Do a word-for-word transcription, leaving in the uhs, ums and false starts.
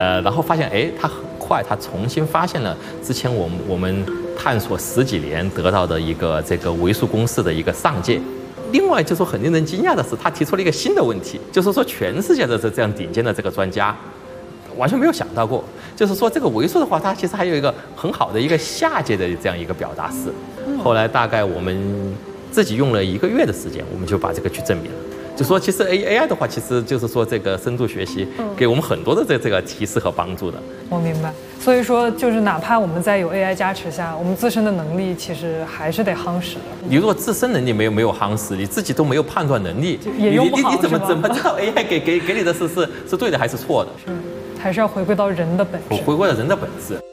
呃，然后发现哎，它很快它重新发现了之前我们我们探索十几年得到的一个这个维数公式的一个上界。另外，就说很令人惊讶的是，他提出了一个新的问题，就是说全世界的这这样顶尖的这个专家完全没有想到过，就是说这个维数的话，它其实还有一个很好的一个下界的这样一个表达式。后来大概我们自己用了一个月的时间，我们就把这个去证明了。就说其实 A A I 的话，其实就是说这个深度学习给我们很多的这这个提示和帮助的。 我明白，所以说就是哪怕我们在有 A I 加持下，我们自身的能力其实还是得夯实的。 你如果自身能力没有没有夯实，你自己都没有判断能力， 也用不好， 你你怎么是吧怎么知道 A I 给给给你的是是是对的还是错的？ 是，还是要回归到人的本质， 回归到人的本质。